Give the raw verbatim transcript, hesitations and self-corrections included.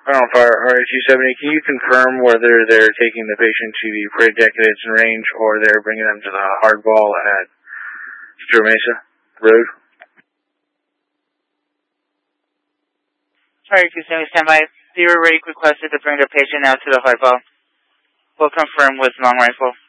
Ground Fire R A two seventy, can you confirm whether they're taking the patient to the Parade Decadence and Range or they're bringing them to the Hardball at Stewart Mesa Road? R A two seventy, stand by. Zero ready requested to bring the patient out to the Hardball. We'll confirm with Long Rifle.